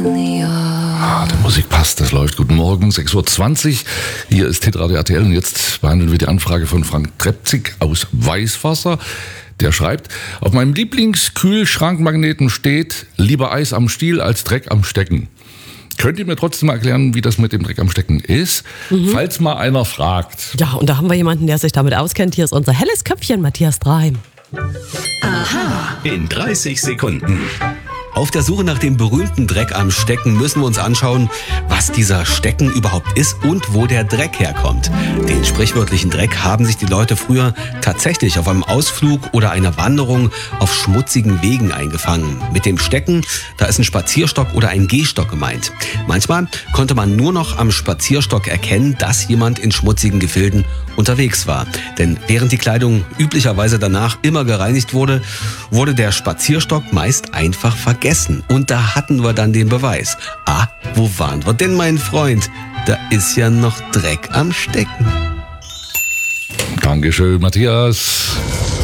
Die Musik passt, das läuft. Guten Morgen, 6.20 Uhr. Hier ist Hitradio RTL und jetzt behandeln wir die Anfrage von Frank Trepzig aus Weißwasser. Der schreibt, auf meinem Lieblingskühlschrankmagneten steht, lieber Eis am Stiel als Dreck am Stecken. Könnt ihr mir trotzdem mal erklären, wie das mit dem Dreck am Stecken ist? Falls mal einer fragt. Ja, und da haben wir jemanden, der sich damit auskennt. Hier ist unser helles Köpfchen, Matthias Dreim. Aha, in 30 Sekunden. Auf der Suche nach dem berühmten Dreck am Stecken müssen wir uns anschauen, was dieser Stecken überhaupt ist und wo der Dreck herkommt. Den sprichwörtlichen Dreck haben sich die Leute früher tatsächlich auf einem Ausflug oder einer Wanderung auf schmutzigen Wegen eingefangen. Mit dem Stecken, da ist ein Spazierstock oder ein Gehstock gemeint. Manchmal konnte man nur noch am Spazierstock erkennen, dass jemand in schmutzigen Gefilden unterwegs war. Denn während die Kleidung üblicherweise danach immer gereinigt wurde, wurde der Spazierstock meist einfach vergessen. Und da hatten wir dann den Beweis. Ah, wo waren wir denn, mein Freund? Da ist ja noch Dreck am Stecken. Dankeschön, Matthias.